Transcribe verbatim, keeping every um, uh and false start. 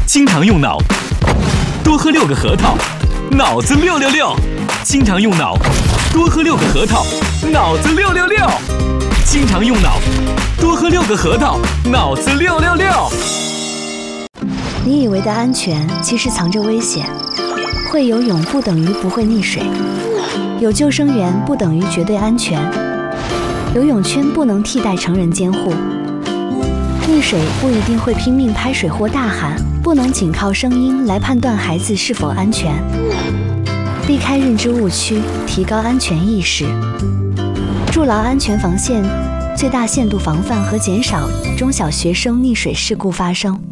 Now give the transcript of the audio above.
经常用脑，多喝六个核桃，脑子六六六。经常用脑，多喝六个核桃，脑子六六六。经常用脑，多喝六个核桃，脑子六六六。 你以为的安全，其实藏着危险。会游泳不等于不会溺水，有救生员不等于绝对安全。游泳圈不能替代成人监护。溺水不一定会拼命拍水或大喊，不能仅靠声音来判断孩子是否安全。避开认知误区，提高安全意识，筑牢安全防线，最大限度防范和减少中小学生溺水事故发生。